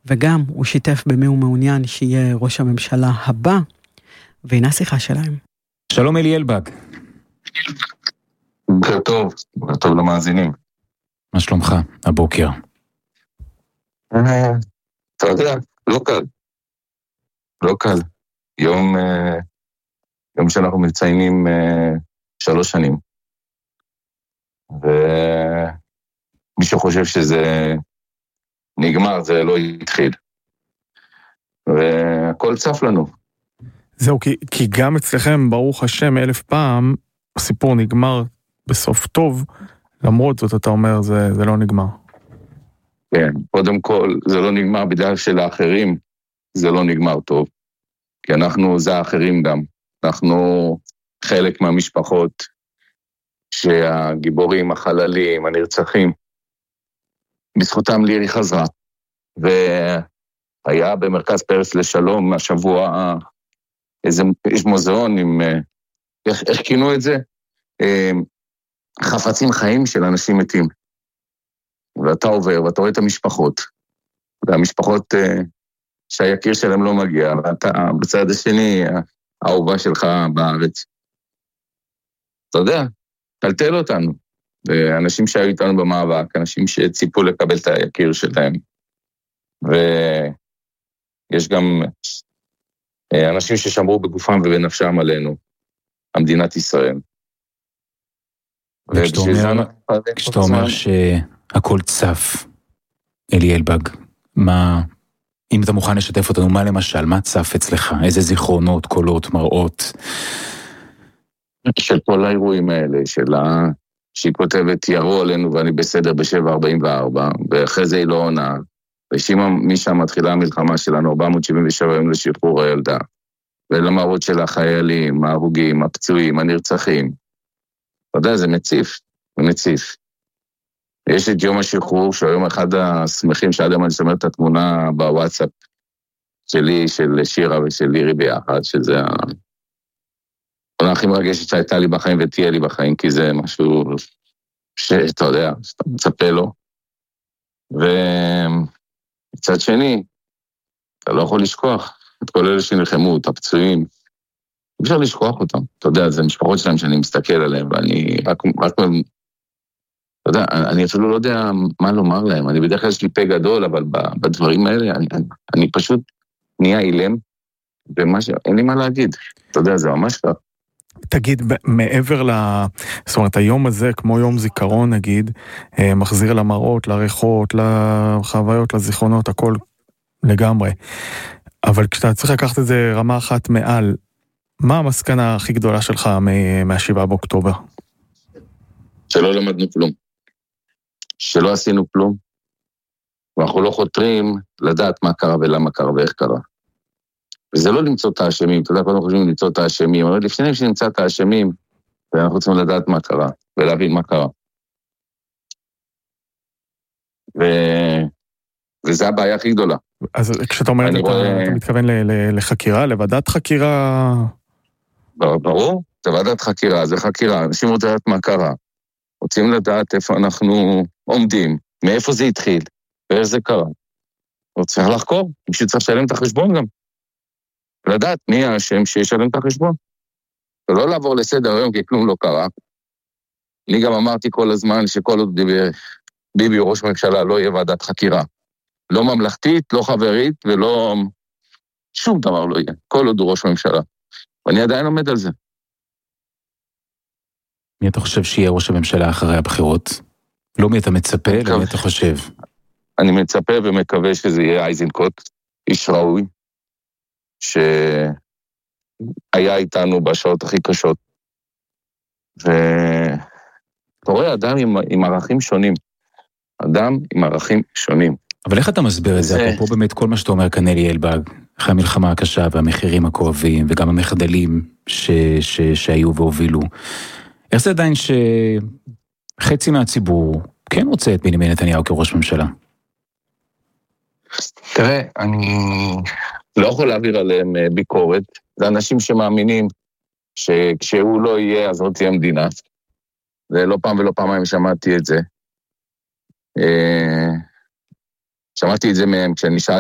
וגם הוא שיתף במי הוא מעוניין שיהיה ראש הממשלה הבא, והנה שיחה שלהם. שלום אלי אלבג. בוקר טוב, בוקר טוב למאזינים. מה שלומך הבוקר? אתה יודע, לא קל. יום שאנחנו מציינים 3 שנים. ומי שחושב שזה נגמר, זה לא יתחיל. והכל צף לנו. זהו, כי גם אצלכם, ברוך השם, 1000 פעם, הסיפור נגמר בסוף טוב, למרות זאת אתה אומר, זה לא נגמר. כן, קודם כל, זה לא נגמר בגלל שלאחרים זה לא נגמר טוב. כי זה האחרים גם. אנחנו חלק מהמשפחות שהגיבורים, החללים, הנרצחים, בזכותם לירי חזרה. והיה במרכז פרס לשלום השבוע יש מוזיאון עם, איך כינו את זה? חפצים חיים של אנשים מתים. ואתה עובר, ואתה רואה את המשפחות. והמשפחות שהיקיר שלהם לא מגיע, ואתה בצד השני, האהובה שלך בארץ. אתה יודע, טלטל אותנו. ואנשים שהיו איתנו במאבק, אנשים שציפו לקבל את היקיר שלהם. ויש גם אנשים ששמרו בגופם ובנפשם עלינו, המדינת ישראל. כשאתה אומר שהכל צף, אלי אלבג, אם אתה מוכן לשתף אותנו, מה למשל, מה צף אצלך? איזה זיכרונות, קולות, מראות? של כל האירועים האלה, שהיא כותבת, ירו עלינו ואני בסדר ב-7:44, ואחרי זה היא לא עונה, ומשם מתחילה המלחמה שלנו, 477 יום לשחרור הילדה, ולמראות של החיילים, ההרוגים, הפצועים, הנרצחים. אתה יודע, זה מציף. יש את יום השחרור, שהיום אחד השמחים שעד היום אני שומר את התמונה בוואטסאפ שלי, של שירה ושל לירי ביחד, שזה התמונה הכי מרגשת שהייתה לי בחיים ותהיה לי בחיים, כי זה משהו שאתה יודע, שאתה מצפה לו. ומצד שני, אתה לא יכול לשכוח את כל אלה שנלחמו, את הפצועים. אפשר לשכוח אותם. אתה יודע, זה משפחות שלהם שאני מסתכל עליהם, ואני רק אתה יודע, אני אפילו לא יודע מה לומר להם. אני בדרך כלל יש לי פה גדול, אבל בדברים האלה, אני פשוט נהיה אילם, אין לי מה להגיד. אתה יודע, זה ממש כך. תגיד, מעבר זאת אומרת, היום הזה, כמו יום זיכרון, נגיד, מחזיר למראות, לריחות, לחוויות, לזיכרונות, הכל לגמרי. אבל כשאתה צריך לקחת את זה רמה אחת מעל, מה המסקנה הכי גדולה שלך מה-7 באוקטובר? שלא למדנו כלום. שלא עשינו כלום. ואנחנו לא חותרים לדעת מה קרה ולמה קרה ואיך קרה. וזה לא למצוא את האשמים, אתה יודע, קודם חושבים למצוא את האשמים, אבל לפני שנמצא את האשמים, ואנחנו צריכים לדעת מה קרה, ולהבין מה קרה. וזה הבעיה הכי גדולה. אז כשאתה אומר, אתה מתכוון לחקירה, לוועדת חקירה? ברור, זה ועדת חקירה, זה חקירה, אנשים רוצים לדעת מה קרה. רוצים לדעת איפה אנחנו עומדים, מאיפה זה התחיל, ואיך זה קרה. צריך לחקור, מישהו צריך לשלם את החשבון גם. לדעת מי האשם שישלם את החשבון. ולא לעבור לסדר היום, כי כלום לא קרה. אני גם אמרתי כל הזמן שכל עוד ביבי הוא ראש ממשלה לא יהיה ועדת חקירה. לא ממלכתית, לא חברית, ולא שום דבר לא יהיה. כל עוד הוא ראש ממשלה. ואני עדיין עומד על זה. מי אתה חושב שיהיה ראש הממשלה אחרי הבחירות? לא מי אתה מצפה, לא מי אתה חושב? אני מצפה ומקווה שזה יהיה איזנקוט, איש ראוי, שהיה איתנו בשעות הכי קשות. ואתה רואה אדם עם ערכים שונים. אדם עם ערכים שונים. אבל איך אתה מסביר את זה? פה באמת כל מה שאתה אומר כאן אלי אלבג, אחרי המלחמה הקשה והמחירים הכואבים, וגם המחדלים שהיו והובילו. איך זה עדיין שחצי מהציבור כן רוצה את בנימין נתניהו כראש ממשלה? תראה, אני לא יכול להעביר עליהם ביקורת. זה אנשים שמאמינים שכשהוא לא יהיה, אז לא תהיה מדינה. ולא פעם ולא פעמיים שמעתי את זה. שמעתי את זה מהם כשאני שאלתי